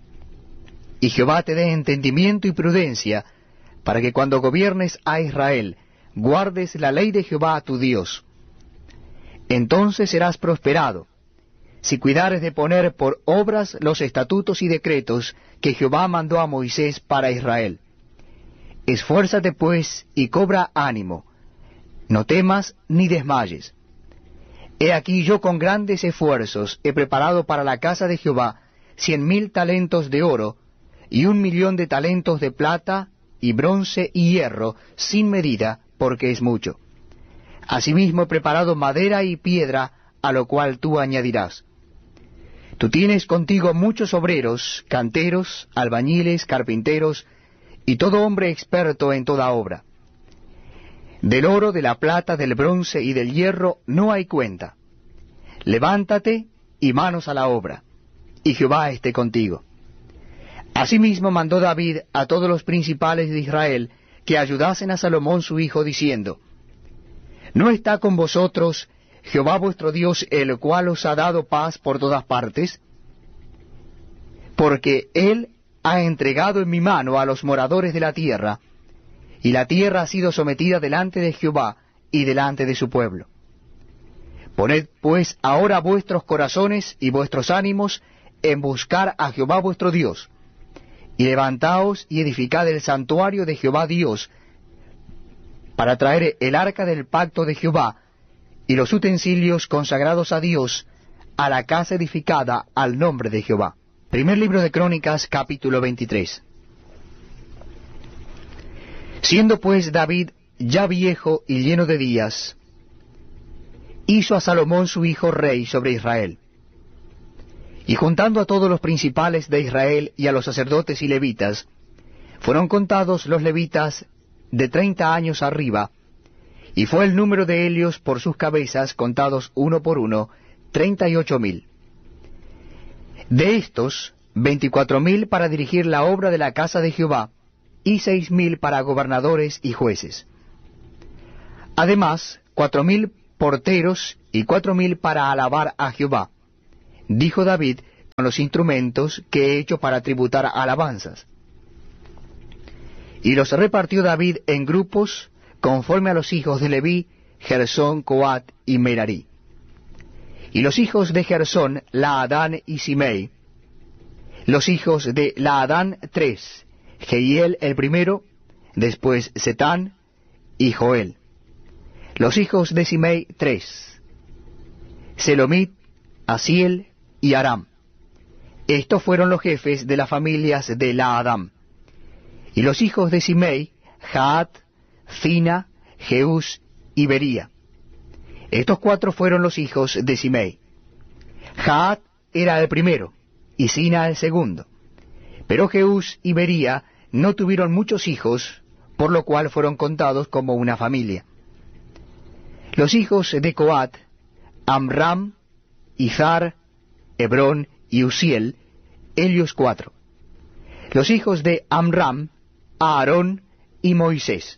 Y Jehová te dé entendimiento y prudencia, para que cuando gobiernes a Israel, guardes la ley de Jehová tu Dios. Entonces serás prosperado, si cuidares de poner por obras los estatutos y decretos que Jehová mandó a Moisés para Israel. Esfuérzate pues y cobra ánimo, no temas ni desmayes. He aquí yo con grandes esfuerzos he preparado para la casa de Jehová cien mil talentos de oro, y un millón de talentos de plata, y bronce y hierro, sin medida, porque es mucho. Asimismo he preparado madera y piedra, a lo cual tú añadirás. Tú tienes contigo muchos obreros, canteros, albañiles, carpinteros, y todo hombre experto en toda obra. Del oro, de la plata, del bronce y del hierro no hay cuenta. Levántate y manos a la obra, y Jehová esté contigo. Asimismo mandó David a todos los principales de Israel que ayudasen a Salomón su hijo, diciendo: ¿No está con vosotros Jehová vuestro Dios, el cual os ha dado paz por todas partes? Porque él ha entregado en mi mano a los moradores de la tierra, y la tierra ha sido sometida delante de Jehová y delante de su pueblo. Poned pues ahora vuestros corazones y vuestros ánimos en buscar a Jehová vuestro Dios, y levantaos y edificad el santuario de Jehová Dios, para traer el arca del pacto de Jehová, y los utensilios consagrados a Dios, a la casa edificada al nombre de Jehová. Primer libro de Crónicas, capítulo veintitrés. Siendo pues David ya viejo y lleno de días, hizo a Salomón su hijo rey sobre Israel. Y juntando a todos los principales de Israel y a los sacerdotes y levitas, fueron contados los levitas de treinta años arriba, y fue el número de ellos por sus cabezas, contados uno por uno, treinta y ocho mil. De estos, veinticuatro mil para dirigir la obra de la casa de Jehová, y seis mil para gobernadores y jueces. Además, cuatro mil porteros y cuatro mil para alabar a Jehová. Dijo David, con los instrumentos que he hecho para tributar alabanzas. Y los repartió David en grupos, conforme a los hijos de Leví, Gersón, Coat y Merarí. Y los hijos de Gersón, Laadán y Simei. Los hijos de Laadán, tres, Jehiel el primero, después Setán y Joel. Los hijos de Simei, tres, Selomit, Asiel y Aram. Estos fueron los jefes de las familias de Laadán. Y los hijos de Simei, Jaat, Zina, Jeús y Bería. Estos cuatro fueron los hijos de Simei. Jaat era el primero, y Zina el segundo. Pero Jeús y Bería no tuvieron muchos hijos, por lo cual fueron contados como una familia. Los hijos de Coat, Amram, Izhar, Hebrón y Uziel, ellos cuatro. Los hijos de Amram, Aarón y Moisés.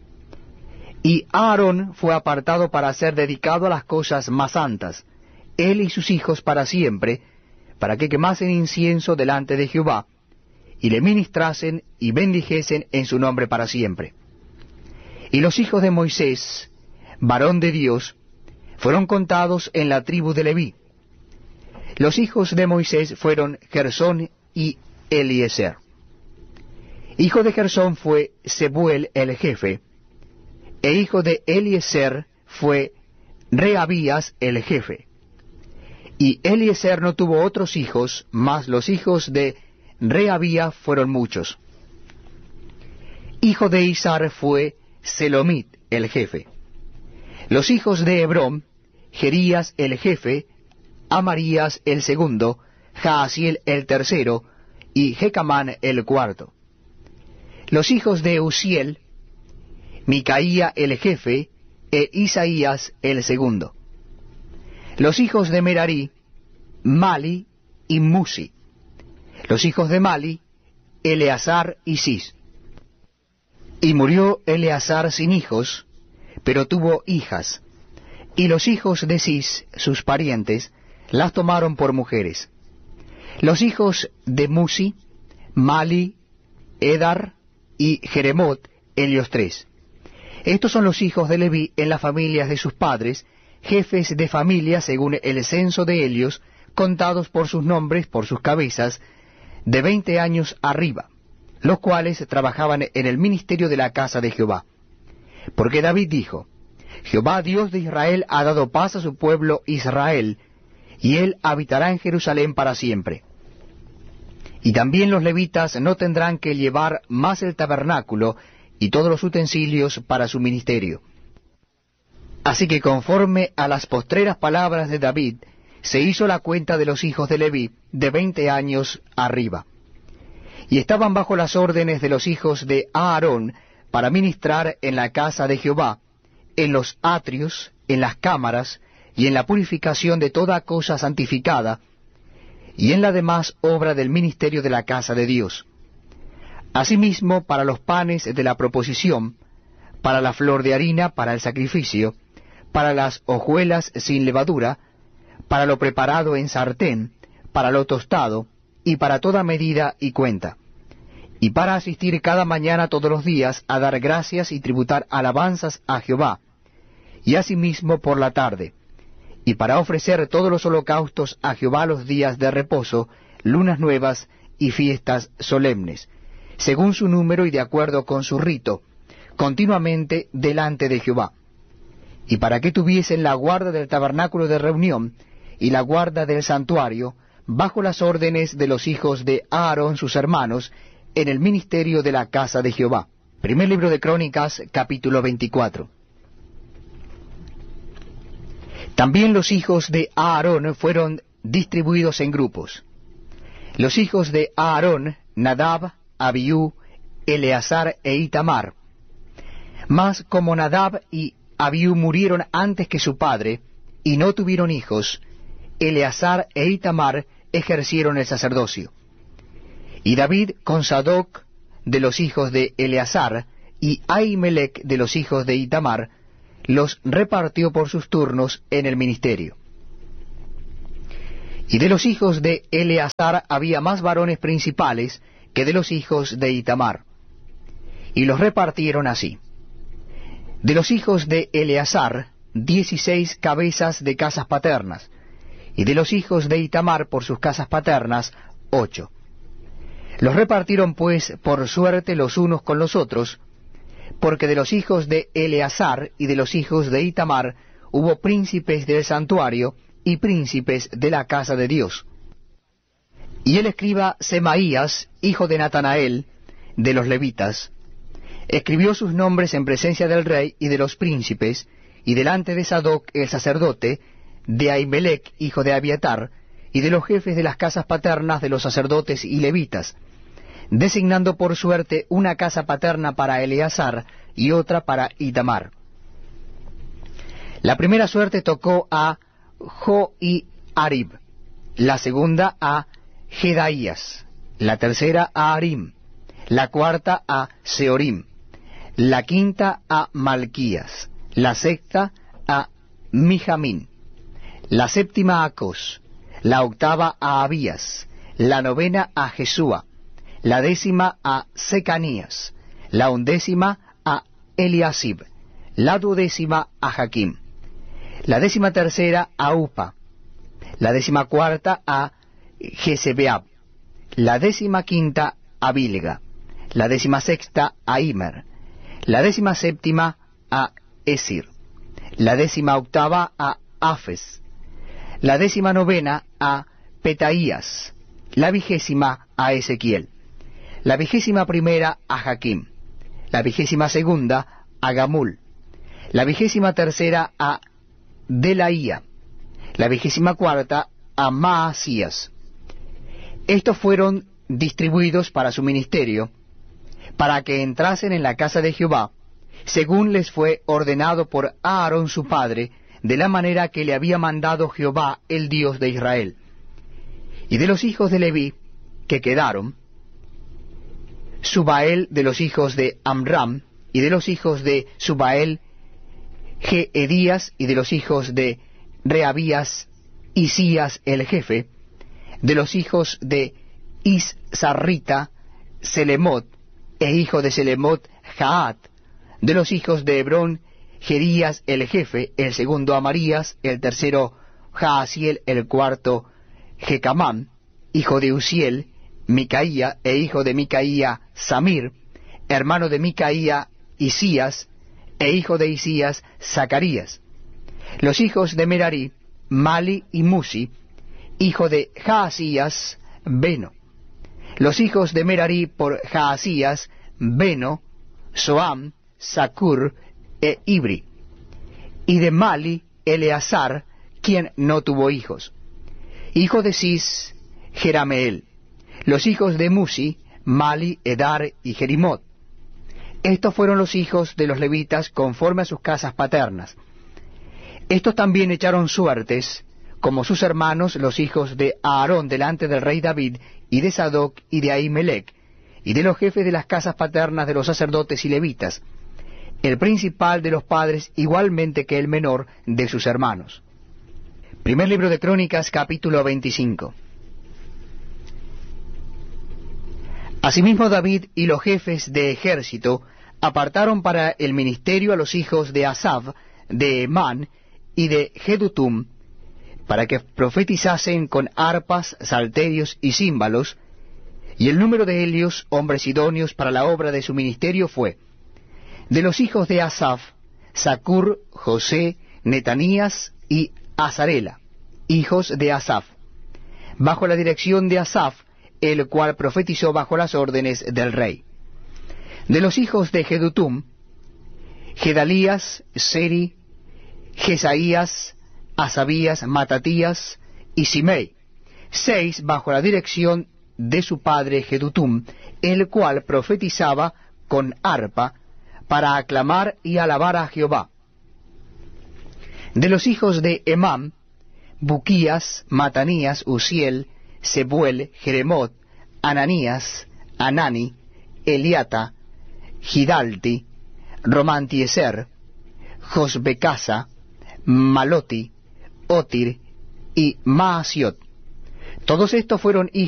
Y Aarón fue apartado para ser dedicado a las cosas más santas, él y sus hijos para siempre, para que quemasen incienso delante de Jehová, y le ministrasen y bendijesen en su nombre para siempre. Y los hijos de Moisés, varón de Dios, fueron contados en la tribu de Leví. Los hijos de Moisés fueron Gersón y Eliezer. Hijo de Gersón fue Sebuel el jefe, e hijo de Eliezer fue Rehabías el jefe. Y Eliezer no tuvo otros hijos, mas los hijos de Rehabías fueron muchos. Hijo de Izhar fue Selomit el jefe. Los hijos de Hebrón, Jerías el jefe, Amarías el segundo, Jaasiel el tercero, y Jecamán el cuarto. Los hijos de Uziel, Micaía el jefe, e Isaías el segundo. Los hijos de Merarí, Mali y Musi. Los hijos de Mali, Eleazar y Cis. Y murió Eleazar sin hijos, pero tuvo hijas, y los hijos de Cis, sus parientes, las tomaron por mujeres. Los hijos de Musi, Mali, Edar y Jeremot, ellos tres. Estos son los hijos de Leví en las familias de sus padres, jefes de familia según el censo de ellos, contados por sus nombres, por sus cabezas, de veinte años arriba, los cuales trabajaban en el ministerio de la casa de Jehová. Porque David dijo, Jehová Dios de Israel ha dado paz a su pueblo Israel, y él habitará en Jerusalén para siempre. Y también los levitas no tendrán que llevar más el tabernáculo y todos los utensilios para su ministerio. Así que conforme a las postreras palabras de David, se hizo la cuenta de los hijos de Leví de veinte años arriba. Y estaban bajo las órdenes de los hijos de Aarón para ministrar en la casa de Jehová, en los atrios, en las cámaras, y en la purificación de toda cosa santificada, y en la demás obra del ministerio de la casa de Dios. Asimismo, para los panes de la proposición, para la flor de harina, para el sacrificio, para las hojuelas sin levadura, para lo preparado en sartén, para lo tostado, y para toda medida y cuenta, y para asistir cada mañana todos los días a dar gracias y tributar alabanzas a Jehová, y asimismo por la tarde, y para ofrecer todos los holocaustos a Jehová los días de reposo, lunas nuevas y fiestas solemnes, según su número y de acuerdo con su rito, continuamente delante de Jehová. Y para que tuviesen la guarda del tabernáculo de reunión y la guarda del santuario, bajo las órdenes de los hijos de Aarón sus hermanos, en el ministerio de la casa de Jehová. Primer libro de Crónicas, capítulo veinticuatro. También los hijos de Aarón fueron distribuidos en grupos. Los hijos de Aarón, Nadab, Abiú, Eleazar e Itamar. Mas como Nadab y Abiú murieron antes que su padre, y no tuvieron hijos, Eleazar e Itamar ejercieron el sacerdocio. Y David con Sadoc de los hijos de Eleazar, y Ahimelech de los hijos de Itamar, los repartió por sus turnos en el ministerio. Y de los hijos de Eleazar había más varones principales que de los hijos de Itamar, y los repartieron así. De los hijos de Eleazar, dieciséis cabezas de casas paternas, y de los hijos de Itamar por sus casas paternas, ocho. Los repartieron pues por suerte los unos con los otros, porque de los hijos de Eleazar y de los hijos de Itamar hubo príncipes del santuario y príncipes de la casa de Dios. Y el escriba Semaías, hijo de Natanael, de los levitas, escribió sus nombres en presencia del rey y de los príncipes, y delante de Sadoc el sacerdote, de Ahimelech, hijo de Abiatar, y de los jefes de las casas paternas de los sacerdotes y levitas, designando por suerte una casa paterna para Eleazar y otra para Itamar. La primera suerte tocó a Joiarib, la segunda a Jedaías, la tercera a Arim, la cuarta a Seorim, la quinta a Malquías, la sexta a Mijamín, la séptima a Cos, la octava a Abías, la novena a Jesúa, la décima a Secanías, la undécima a Eliasib, la duodécima a Jaquim, la décima tercera a Upa, la décima cuarta a Jezebeab, la décima quinta a Bilga, la décima sexta a Imer, la décima séptima a Esir, la décima octava a Afes, la décima novena a Petaías, la vigésima a Ezequiel, la vigésima primera a Jaquim, la vigésima segunda a Gamul, la vigésima tercera a Delaía, la vigésima cuarta a Maasías. Estos fueron distribuidos para su ministerio, para que entrasen en la casa de Jehová, según les fue ordenado por Aarón su padre, de la manera que le había mandado Jehová, el Dios de Israel. Y de los hijos de Leví, que quedaron, Subael de los hijos de Amram, y de los hijos de Subael, Jeedías, y de los hijos de Reabías, Isías el jefe, de los hijos de Isarrita, Selemot, e hijo de Selemot, Jaat, de los hijos de Hebrón, Jerías el jefe, el segundo Amarías, el tercero Jaasiel, el cuarto Jecamán, hijo de Uziel, Micaía, e hijo de Micaía, Samir, hermano de Micaía, Isías, e hijo de Isías, Zacarías. Los hijos de Merari, Mali y Musi, hijo de Jaasías, Beno. Los hijos de Merari por Jaasías, Beno, Soam, Sakur e Ibri. Y de Mali, Eleazar, quien no tuvo hijos. Hijo de Cis, Jerameel. Los hijos de Musi, Mali, Edar y Jerimot. Estos fueron los hijos de los levitas conforme a sus casas paternas. Estos también echaron suertes, como sus hermanos, los hijos de Aarón delante del rey David, y de Sadoc, y de Ahimelech, y de los jefes de las casas paternas de los sacerdotes y levitas, el principal de los padres igualmente que el menor de sus hermanos. Primer libro de Crónicas, capítulo veinticinco. Asimismo David y los jefes de ejército apartaron para el ministerio a los hijos de Asaf, de Emán y de Jedutum, para que profetizasen con arpas, salterios y címbalos, y el número de ellos, hombres idóneos para la obra de su ministerio, fue: de los hijos de Asaf, Sakur, José, Netanías y Azarela, hijos de Asaf, bajo la dirección de Asaf, el cual profetizó bajo las órdenes del rey. De los hijos de Jedutum, Gedalías, Seri, Jesaías, Asabías, Matatías y Simei, seis bajo la dirección de su padre Jedutum, el cual profetizaba con arpa para aclamar y alabar a Jehová. De los hijos de Emam, Buquías, Matanías, Uziel, Sebuel, Jeremot, Ananías, Anani, Eliata, Gidalti, Romantieser, Josbecasa, Maloti, Otir y Maasiot. Todos estos fueron hijos